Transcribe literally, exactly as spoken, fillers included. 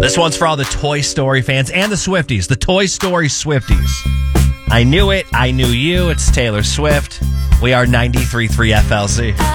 This one's for all the Toy Story fans and the Swifties. The Toy Story Swifties. I knew it. I knew you. It's Taylor Swift. We are ninety-three point three F L Z.